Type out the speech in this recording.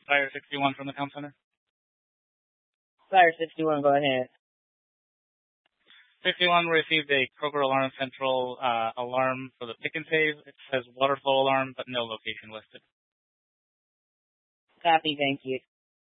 Fire 61 from the town center. Fire 61, go ahead. 61 received a Kroger Alarm Central alarm for the pick and save. It says water flow alarm, but no location listed. Copy, thank you.